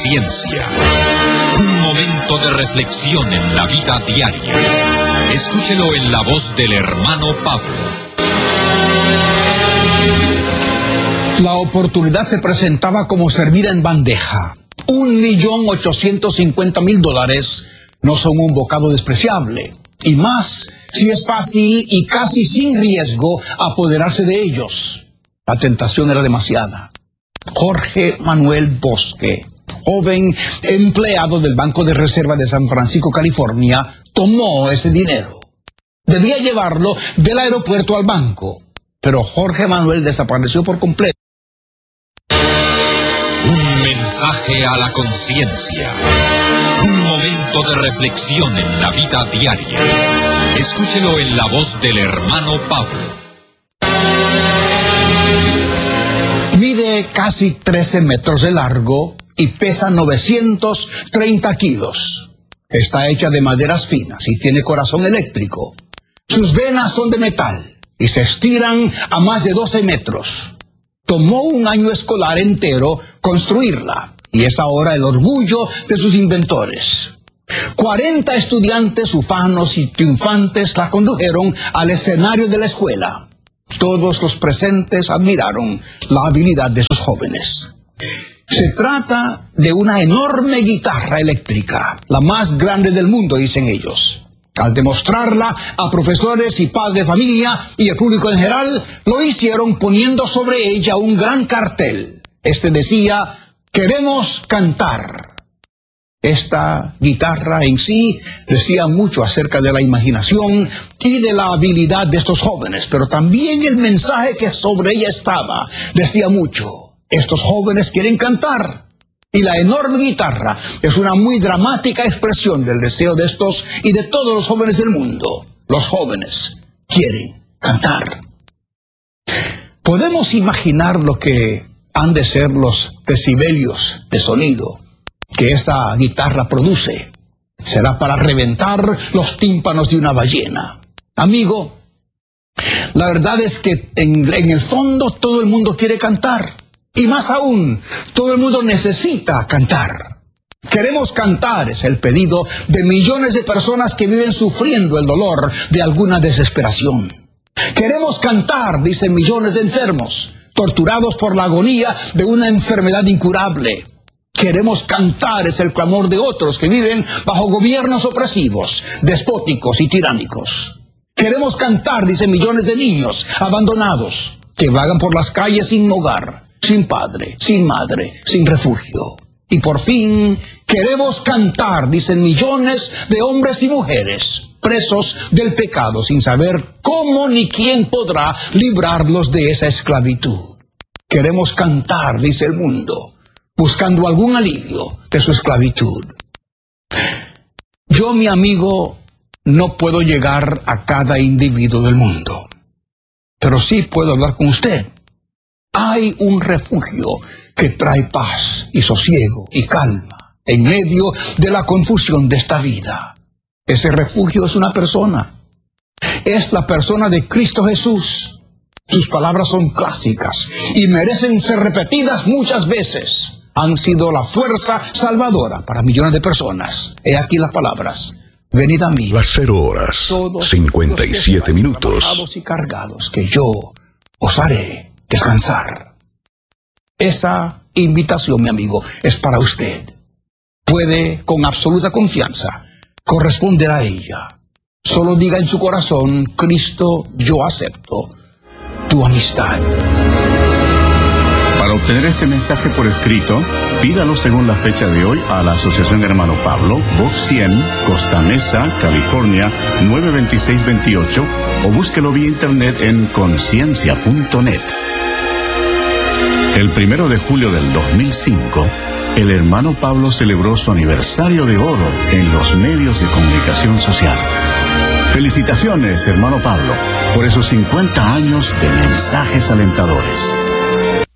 conciencia. Un momento de reflexión en la vida diaria. Escúchelo en la voz del hermano Pablo. La oportunidad se presentaba como servida en bandeja. $1.850.000 no son un bocado despreciable. Y más si es fácil y casi sin riesgo apoderarse de ellos. La tentación era demasiada. Jorge Manuel Bosque, joven empleado del Banco de Reserva de San Francisco, California, tomó ese dinero. Debía llevarlo del aeropuerto al banco, pero Jorge Manuel desapareció por completo. Un mensaje a la conciencia. Un momento de reflexión en la vida diaria. Escúchelo en la voz del hermano Pablo. Mide casi 13 metros de largo y pesa 930 kilos. Está hecha de maderas finas y tiene corazón eléctrico. Sus venas son de metal y se estiran a más de 12 metros. Tomó un año escolar entero construirla y es ahora el orgullo de sus inventores. 40 estudiantes ufanos y triunfantes la condujeron al escenario de la escuela. Todos los presentes admiraron la habilidad de sus jóvenes. Se trata de una enorme guitarra eléctrica, la más grande del mundo, dicen ellos. Al demostrarla a profesores y padres de familia y el público en general, lo hicieron poniendo sobre ella un gran cartel. Este decía: "Queremos cantar". Esta guitarra en sí decía mucho acerca de la imaginación y de la habilidad de estos jóvenes, pero también el mensaje que sobre ella estaba decía mucho. Estos jóvenes quieren cantar. Y la enorme guitarra es una muy dramática expresión del deseo de estos y de todos los jóvenes del mundo. Los jóvenes quieren cantar. Podemos imaginar lo que han de ser los decibelios de sonido que esa guitarra produce. Será para reventar los tímpanos de una ballena. Amigo, la verdad es que en el fondo todo el mundo quiere cantar. Y más aún, todo el mundo necesita cantar. Queremos cantar es el pedido de millones de personas que viven sufriendo el dolor de alguna desesperación. Queremos cantar, dicen millones de enfermos, torturados por la agonía de una enfermedad incurable. Queremos cantar es el clamor de otros que viven bajo gobiernos opresivos, despóticos y tiránicos. Queremos cantar, dicen millones de niños abandonados que vagan por las calles sin hogar, sin padre, sin madre, sin refugio. Y por fin, queremos cantar, dicen millones de hombres y mujeres, presos del pecado, sin saber cómo ni quién podrá librarlos de esa esclavitud. Queremos cantar, dice el mundo, buscando algún alivio de su esclavitud. Yo, mi amigo, no puedo llegar a cada individuo del mundo, pero sí puedo hablar con usted. Hay un refugio que trae paz y sosiego y calma en medio de la confusión de esta vida. Ese refugio es una persona. Es la persona de Cristo Jesús. Sus palabras son clásicas y merecen ser repetidas muchas veces. Han sido la fuerza salvadora para millones de personas. He aquí las palabras: venid a mí. Las 0 horas, todos 57 los minutos. trabajados y cargados, que yo os haré descansar. Esa invitación, mi amigo, es para usted. Puede, con absoluta confianza, corresponder a ella. Solo diga en su corazón: Cristo, yo acepto tu amistad. Para obtener este mensaje por escrito, pídalo según la fecha de hoy a la Asociación Hermano Pablo, Box 100, Costa Mesa, California, 92628, o búsquelo vía internet en conciencia.net. El 1 de julio del 2005, el hermano Pablo celebró su aniversario de oro en los medios de comunicación social. Felicitaciones, hermano Pablo, por esos 50 años de mensajes alentadores.